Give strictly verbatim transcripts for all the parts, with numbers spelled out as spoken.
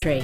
history.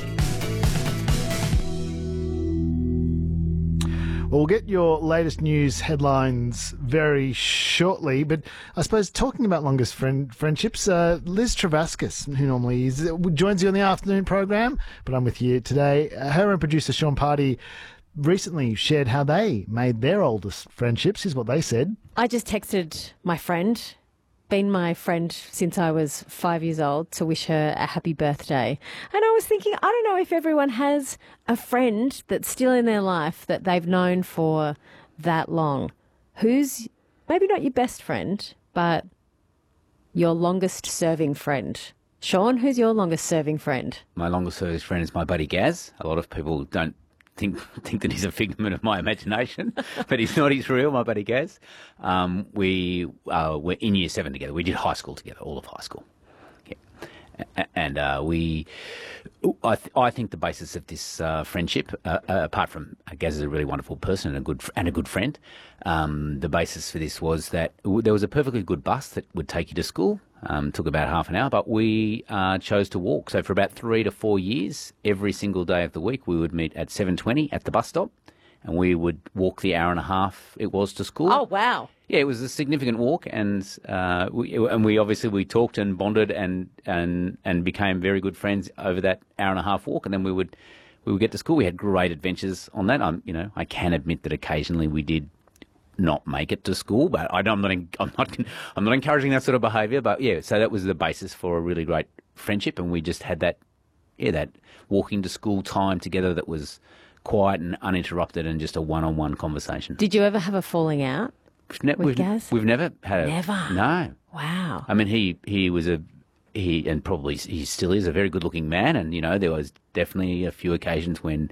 Well, we'll get your latest news headlines very shortly, but I suppose talking about longest friend friendships, uh, Liz Travascus, who normally is, joins you on the afternoon program, but I'm with you today. Uh, her and producer Sean Party recently shared how they made their oldest friendships. Here's what they said. I just texted my friend, been my friend since I was five years old, to wish her a happy birthday. And I was thinking, I don't know if everyone has a friend that's still in their life that they've known for that long. Who's maybe not your best friend, but your longest serving friend? Sean, who's your longest serving friend? My longest serving friend is my buddy Gaz. A lot of people don't think think that he's a figment of my imagination, but he's not. He's real, my buddy Gaz. Um, we uh, were in year seven together. We did high school together, all of high school. Yeah. And uh, we, I, th- I think the basis of this uh, friendship, uh, uh, apart from uh, Gaz is a really wonderful person and a good and a good friend, um, the basis for this was that w- there was a perfectly good bus that would take you to school. Um, took about half an hour, but we uh, chose to walk. So for about three to four years, every single day of the week, we would meet at seven twenty at the bus stop, and we would walk the hour and a half it was to school. Oh, wow. Yeah, it was a significant walk, and uh, we, and we obviously we talked and bonded and, and and became very good friends over that hour and a half walk, and then we would we would get to school. We had great adventures on that. I'm, you know, I can admit that occasionally we did not make it to school, but I don't, I'm not I'm not I'm not encouraging that sort of behaviour. But yeah, so that was the basis for a really great friendship, and we just had that yeah that walking to school time together that was quiet and uninterrupted and just a one-on-one conversation. Did you ever have a falling out we've ne- with we've, Gaz? We've never had a Never? No. Wow. I mean, he he was a he and probably he still is a very good-looking man, and you know there was definitely a few occasions when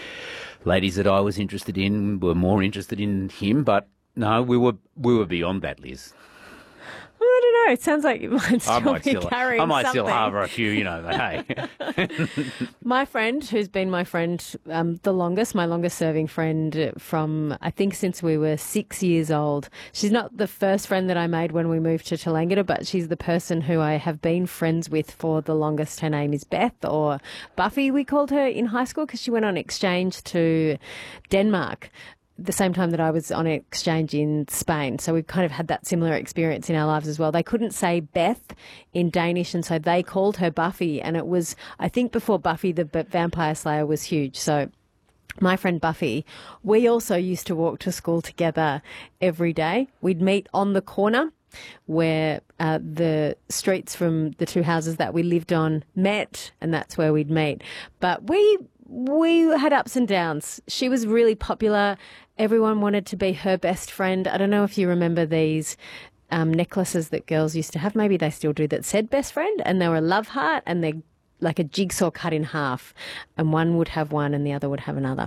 ladies that I was interested in were more interested in him, but no, we were we were beyond that, Liz. Well, I don't know. It sounds like you might still I might be still, carrying I might something. still harbour a few, you know. But hey, My friend, who's been my friend um, the longest, my longest serving friend from, I think, since we were six years old. She's not the first friend that I made when we moved to Tallangatta, but she's the person who I have been friends with for the longest. Her name is Beth, or Buffy, we called her in high school, because she went on exchange to Denmark the same time that I was on exchange in Spain. So we've kind of had that similar experience in our lives as well. They couldn't say Beth in Danish, and so they called her Buffy. And it was, I think before Buffy the Vampire Slayer was huge. So my friend Buffy, we also used to walk to school together every day. We'd meet on the corner where uh, the streets from the two houses that we lived on met, and that's where we'd meet. But we we had ups and downs. She was really popular. Everyone wanted to be her best friend. I don't know if you remember these um, necklaces that girls used to have. Maybe they still do, that said best friend, and they were a love heart, and they're like a jigsaw cut in half, and one would have one and the other would have another.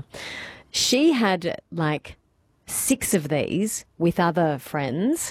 She had like six of these with other friends,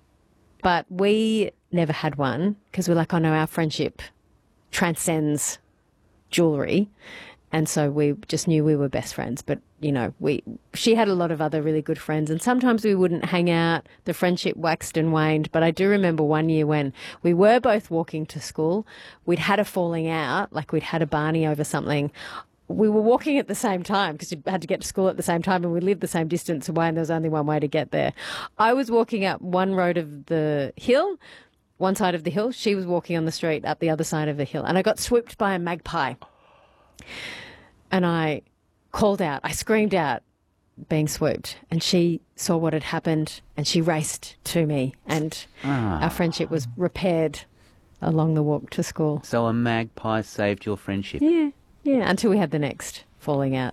but we never had one because we're like, oh no, our friendship transcends jewellery. And so we just knew we were best friends. But, you know, we she had a lot of other really good friends, and sometimes we wouldn't hang out. The friendship waxed and waned. But I do remember one year when we were both walking to school. We'd had a falling out, like we'd had a Barney over something. We were walking at the same time because you had to get to school at the same time, and we lived the same distance away, and there was only one way to get there. I was walking up one road of the hill, one side of the hill. She was walking on the street up the other side of the hill, and I got swooped by a magpie. And I called out, I screamed out, being swooped, and she saw what had happened and she raced to me, and Ah. our friendship was repaired along the walk to school. So a magpie saved your friendship. Yeah, yeah, until we had the next falling out.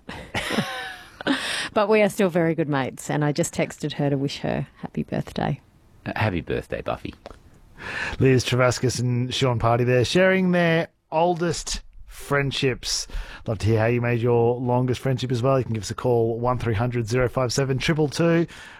But we are still very good mates, and I just texted her to wish her happy birthday. Uh, happy birthday, Buffy. Liz Travascus and Sean Party there sharing their oldest friendships. Love to hear how you made your longest friendship as well. You can give us a call, one three hundred oh five seven two two two,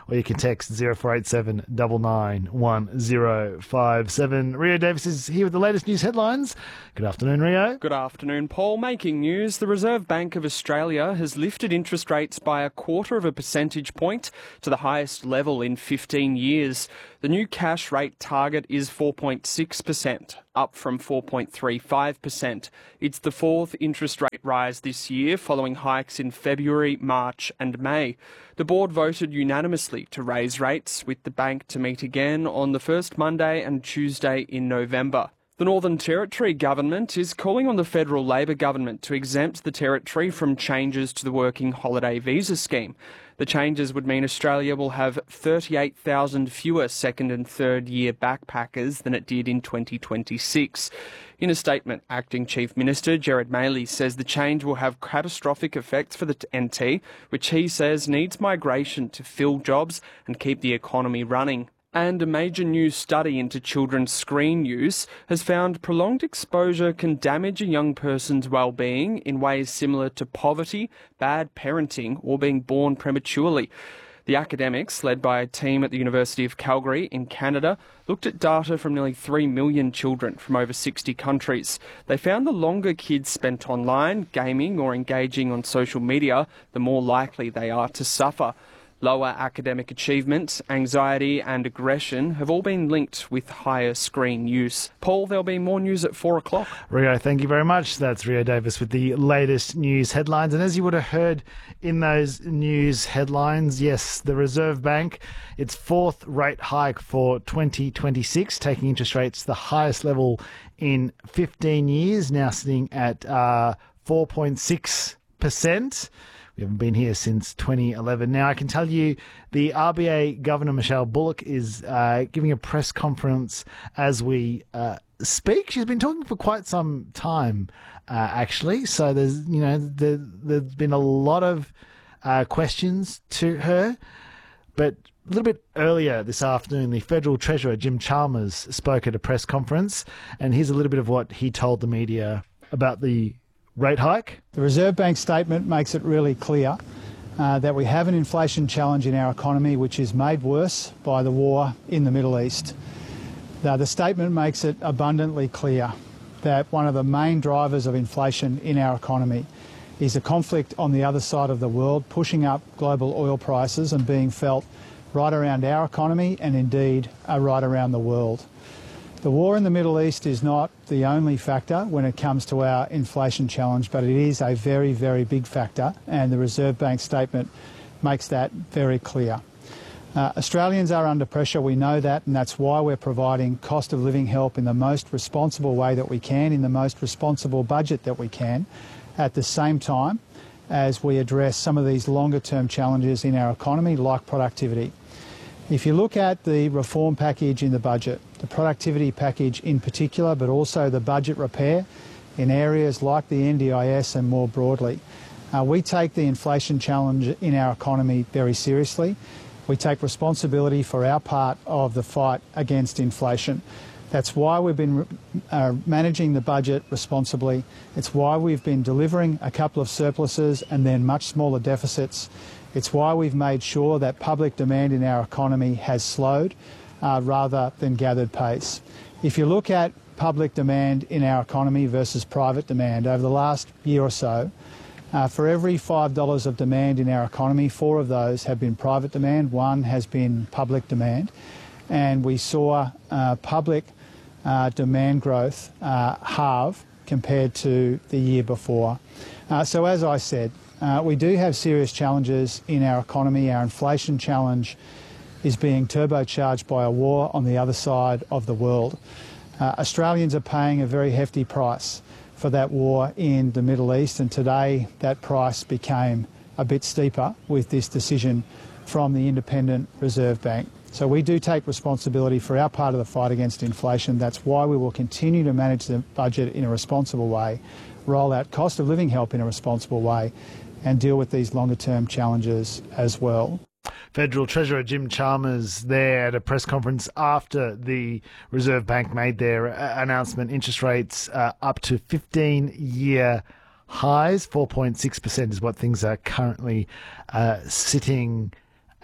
or you can text zero four eight seven nine nine one zero five seven. Rio Davis is here with the latest news headlines. Good afternoon, Rio. Good afternoon, Paul. Making news, the Reserve Bank of Australia has lifted interest rates by a quarter of a percentage point to the highest level in fifteen years. The new cash rate target is four point six percent, up from four point three five percent. It's the fourth interest rate rise this year, following hikes in February, March and May. The board voted unanimously to raise rates, with the bank to meet again on the first Monday and Tuesday in November. The Northern Territory government is calling on the federal Labor government to exempt the territory from changes to the working holiday visa scheme. The changes would mean Australia will have thirty-eight thousand fewer second and third year backpackers than it did in twenty twenty-six. In a statement, Acting Chief Minister Gerard Maley says the change will have catastrophic effects for the N T, which he says needs migration to fill jobs and keep the economy running. And a major new study into children's screen use has found prolonged exposure can damage a young person's well-being in ways similar to poverty, bad parenting, or being born prematurely. The academics, led by a team at the University of Calgary in Canada, looked at data from nearly three million children from over sixty countries. They found the longer kids spent online, gaming or engaging on social media, the more likely they are to suffer. Lower academic achievement, anxiety and aggression have all been linked with higher screen use. Paul, there'll be more news at four o'clock. Rio, thank you very much. That's Rio Davis with the latest news headlines. And as you would have heard in those news headlines, yes, the Reserve Bank, its fourth rate hike for twenty twenty-six, taking interest rates to the highest level in fifteen years, now sitting at uh, four point six percent. We haven't been here since twenty eleven. Now, I can tell you the R B A Governor, Michelle Bullock, is uh, giving a press conference as we uh, speak. She's been talking for quite some time, uh, actually. So there's, you know, there, there's been a lot of uh, questions to her. But a little bit earlier this afternoon, the Federal Treasurer, Jim Chalmers, spoke at a press conference. And here's a little bit of what he told the media about the rate hike. The Reserve Bank statement makes it really clear uh, that we have an inflation challenge in our economy which is made worse by the war in the Middle East. Now, the statement makes it abundantly clear that one of the main drivers of inflation in our economy is a conflict on the other side of the world, pushing up global oil prices and being felt right around our economy and indeed uh, right around the world. The war in the Middle East is not the only factor when it comes to our inflation challenge, but it is a very, very big factor, and the Reserve Bank statement makes that very clear. Uh, Australians are under pressure, we know that, and that's why we're providing cost of living help in the most responsible way that we can, in the most responsible budget that we can, at the same time as we address some of these longer-term challenges in our economy, like productivity. If you look at the reform package in the budget, the productivity package in particular, but also the budget repair in areas like the N D I S and more broadly, uh, we take the inflation challenge in our economy very seriously. We take responsibility for our part of the fight against inflation. That's why we've been uh, managing the budget responsibly. It's why we've been delivering a couple of surpluses and then much smaller deficits. It's why we've made sure that public demand in our economy has slowed uh, rather than gathered pace. If you look at public demand in our economy versus private demand over the last year or so, uh, for every five dollars of demand in our economy, four of those have been private demand, one has been public demand. And we saw uh, public uh, demand growth uh, halve compared to the year before. Uh, so as I said, Uh, we do have serious challenges in our economy. Our inflation challenge is being turbocharged by a war on the other side of the world. Uh, Australians are paying a very hefty price for that war in the Middle East, and today that price became a bit steeper with this decision from the Independent Reserve Bank. So we do take responsibility for our part of the fight against inflation. That's why we will continue to manage the budget in a responsible way, roll out cost of living help in a responsible way, and deal with these longer-term challenges as well. Federal Treasurer Jim Chalmers there at a press conference after the Reserve Bank made their uh, announcement. Interest rates uh, up to fifteen-year highs. four point six percent is what things are currently uh, sitting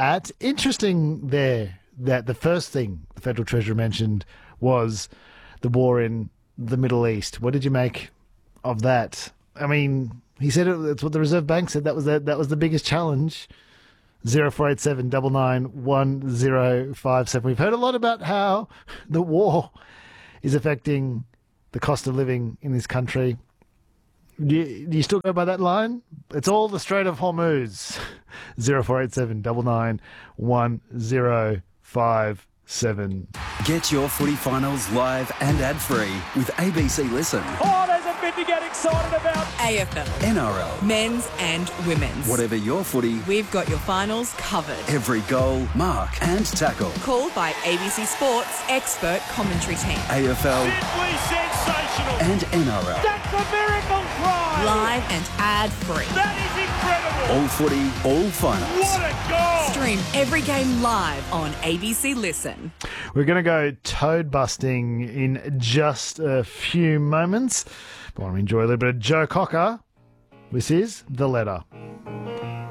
at. Interesting there that the first thing the Federal Treasurer mentioned was the war in the Middle East. What did you make of that? I mean, he said it, that's what the Reserve Bank said. That was the, that was the biggest challenge. zero four eight seven nine nine one zero five seven. We've heard a lot about how the war is affecting the cost of living in this country. Do you, do you still go by that line? It's all the Strait of Hormuz. zero four eight seven nine nine one zero five seven. Get your footy finals live and ad-free with A B C Listen. Oh, there's a bit to get excited about. A F L, N R L, men's and women's. whatever your footy, We've got your finals covered. every goal, mark and tackle. Called by A B C Sports expert commentary team. A F L Simply sensational. and N R L. That's a miracle try. Live and ad-free. That is incredible. All footy, all finals. What a goal. Stream every game live on A B C Listen. We're going to go toad busting in just a few moments. But I want to enjoy a little bit of Joe Cocker. This is The Letter.